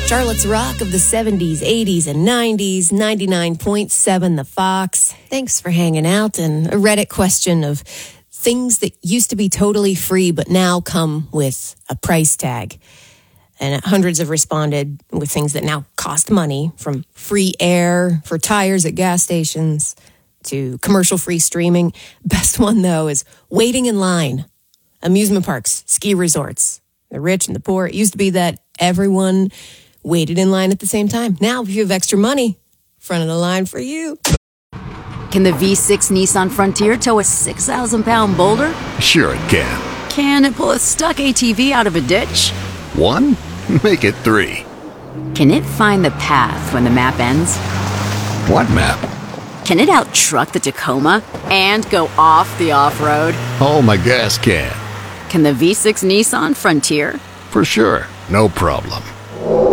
Charlotte's Rock of the 70s, 80s, and 90s, 99.7 The Fox. Thanks for hanging out. And a Reddit question of things that used to be totally free but now come with a price tag. And hundreds have responded with things that now cost money, from free air for tires at gas stations to commercial-free streaming. Best one, though, is waiting in line. Amusement parks, ski resorts, the rich and the poor. It used to be that everyone waited in line at the same time. Now, if you have extra money, front of the line for you. Can the V6 Nissan Frontier tow a 6,000-pound boulder? Sure it can. Can it pull a stuck ATV out of a ditch? 1? Make it 3. Can it find the path when the map ends? What map? Can it out-truck the Tacoma and go off the off-road? Oh, my gas can. Can the V6 Nissan Frontier? For sure. No problem.